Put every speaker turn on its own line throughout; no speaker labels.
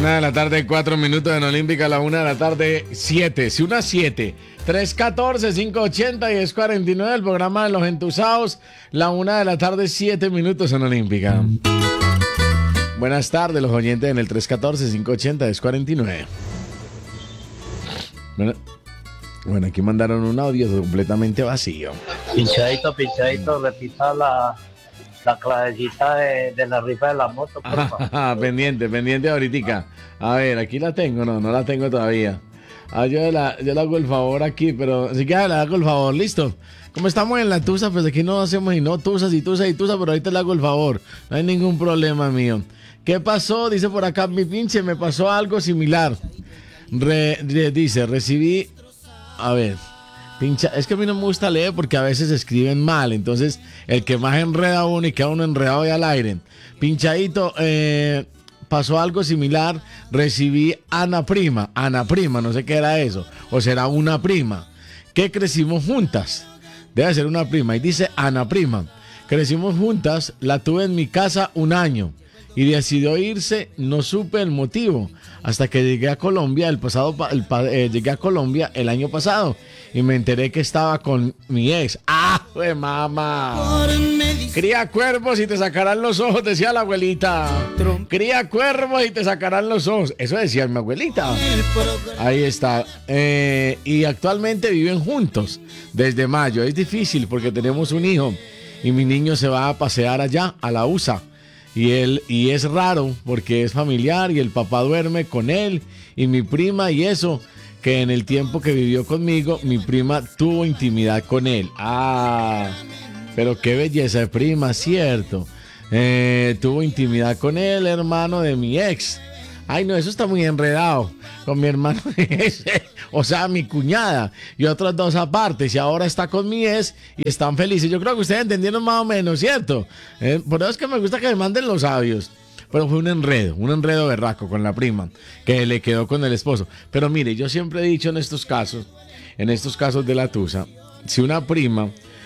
1:04 PM en Olímpica, 1:07 PM. Si una 7, 314-580-1049, el programa de los entusados, 1:07 PM en Olímpica. Buenas tardes, los oyentes en el 314-580-1049. Bueno, aquí mandaron un audio completamente vacío.
Pinchadito, repita la clavecita de la rifa de la moto, por favor.
pendiente ahorita. A ver, aquí la tengo, no la tengo todavía. Yo le hago el favor aquí, pero si queda le hago el favor, listo. Como estamos en la tusa, pues aquí no hacemos y no tusas, pero ahorita le hago el favor. No hay ningún problema mío. ¿Qué pasó? Dice por acá mi pinche, me pasó algo similar. Dice, recibí... A ver, pincha, es que a mí no me gusta leer porque a veces escriben mal, entonces el que más enreda a uno y queda uno enredado y al aire. Pinchadito, pasó algo similar, recibí Ana Prima, no sé qué era eso, o será una prima, que crecimos juntas, debe ser una prima, y dice Ana Prima, crecimos juntas, la tuve en mi casa un año, y decidió irse, no supe el motivo, hasta que llegué a Colombia llegué a Colombia el año pasado y me enteré que estaba con mi ex. ¡Ah, pues mamá! Cría cuervos y te sacarán los ojos, decía la abuelita. Cría cuervos y te sacarán los ojos. Eso decía mi abuelita. Ahí está. Y actualmente viven juntos desde mayo. Es difícil porque tenemos un hijo y mi niño se va a pasear allá a la USA. Y es raro porque es familiar y el papá duerme con él y mi prima y eso, que en el tiempo que vivió conmigo, mi prima tuvo intimidad con él. Ah, pero qué belleza de prima, cierto. Tuvo intimidad con él, hermano de mi ex. Ay, no, eso está muy enredado con mi hermano, o sea, mi cuñada y otras dos apartes, y ahora está con mi ex y están felices. Yo creo que ustedes entendieron más o menos, ¿cierto? Por eso es que me gusta que me manden los audios. Pero fue un enredo berraco con la prima, que le quedó con el esposo. Pero mire, yo siempre he dicho en estos casos de la tusa, si una prima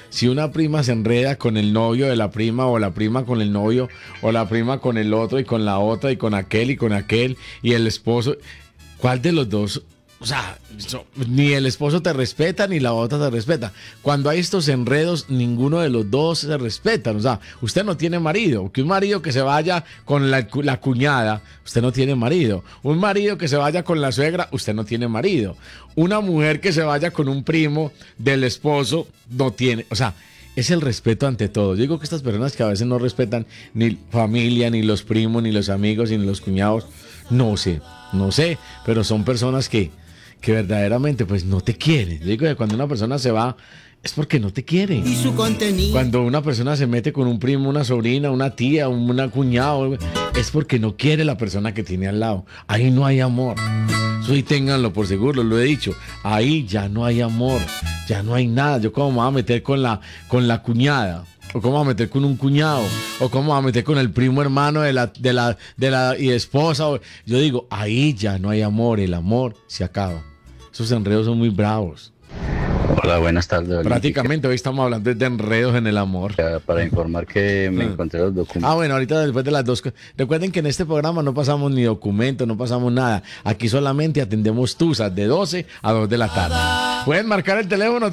se enreda con el novio de la prima, o la prima con el novio, o la prima con el otro, y con la otra, y con aquel, y el esposo, ¿cuál de los dos? O sea, ni el esposo te respeta, ni la otra te respeta. Cuando hay estos enredos, ninguno de los dos se respetan. O sea, usted no tiene marido. Que un marido que se vaya con la cuñada, usted no tiene marido. Un marido que se vaya con la suegra, usted no tiene marido. Una mujer que se vaya con un primo del esposo, no tiene. O sea, es el respeto ante todo. Yo digo que estas personas que a veces no respetan ni familia, ni los primos, ni los amigos, ni los cuñados, no sé, pero son personas que verdaderamente pues no te quieren. Yo digo que cuando una persona se va es porque no te quiere. Y su contenido. Cuando una persona se mete con un primo, una sobrina, una tía, una cuñado, es porque no quiere la persona que tiene al lado. Ahí no hay amor. Eso y ténganlo por seguro, lo he dicho. Ahí ya no hay amor, ya no hay nada. Yo cómo me voy a meter con la cuñada, o cómo me voy a meter con un cuñado, o cómo me voy a meter con el primo hermano de la y esposa. Yo digo, ahí ya no hay amor, el amor se acaba. Esos enredos son muy bravos.
Hola, buenas tardes.
Prácticamente hoy estamos hablando de enredos en el amor.
Para informar que me encontré los documentos.
Bueno, ahorita después de las dos. Recuerden que en este programa no pasamos ni documentos, no pasamos nada. Aquí solamente atendemos tusas de 12 a 2 de la tarde. Pueden marcar el teléfono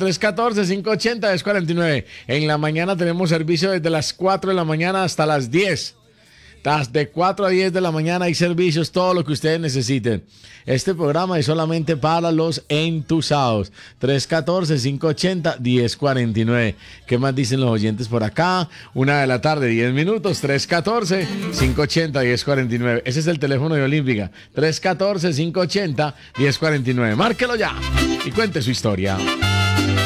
314-580-1049. En la mañana tenemos servicio desde las 4 de la mañana hasta las 10. De 4 a 10 de la mañana hay servicios, todo lo que ustedes necesiten. Este programa es solamente para los entusados. 314-580-1049. ¿Qué más dicen los oyentes por acá? 1 de la tarde, 10 minutos. 314-580-1049. Ese es el teléfono de Olímpica. 314-580-1049. Márquelo ya y cuente su historia.